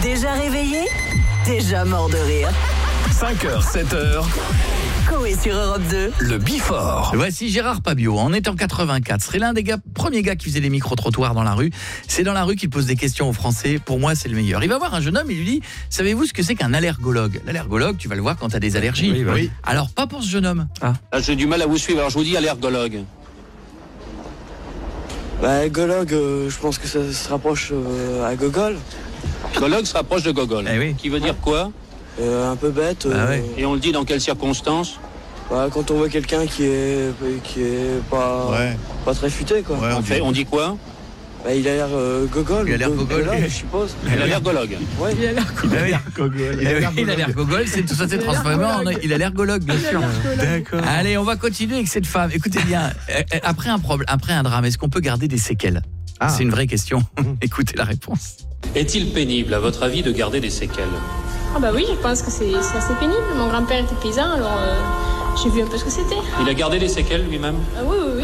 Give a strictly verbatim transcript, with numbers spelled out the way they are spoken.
Déjà réveillé, déjà mort de rire. cinq heures, sept heures. Coé sur Europe deux. Le Before. Voici Gérard Pabio, en étant quatre-vingt-quatre. Serait l'un des gars, premiers gars qui faisait des micro-trottoirs dans la rue. C'est dans la rue qu'il pose des questions aux Français. Pour moi, c'est le meilleur. Il va voir un jeune homme, il lui dit, savez-vous ce que c'est qu'un allergologue? L'allergologue, tu vas le voir quand tu as des allergies. Oui, bah oui. Alors, pas pour ce jeune homme. Ah. Là, j'ai du mal à vous suivre, alors je vous dis allergologue. Bah, Gologue, euh, je pense que ça se rapproche euh, à Gogol. Gologue se rapproche de Gogol. Eh oui. Qui veut dire quoi? Euh, un peu bête. Euh, Ah ouais. Et on le dit dans quelles circonstances? bah, quand on voit quelqu'un qui est, qui est pas, Ouais. pas très futé, quoi. Ouais, On, fait, on dit quoi? Bah, il a l'air euh, Gogol. Il a l'air ou Gogol. Gologue, je suppose. Allergologue. Ouais. Il a l'air gogol. Il a l'air Il a l'air gogol, c'est tout ça s'est transformé en il a l'air gologue, bien sûr. D'accord. Allez, on va continuer avec cette femme. Écoutez bien, euh, après un problème, après un drame, est-ce qu'on peut garder des séquelles? Ah. C'est une vraie question. Écoutez la réponse. Est-il pénible, à votre avis, de garder des séquelles? Ah bah oui, je pense que c'est c'est assez pénible. Mon grand-père était paysan, alors euh, j'ai vu un peu ce que c'était. Il a gardé des séquelles lui-même? Ah oui, oui, oui.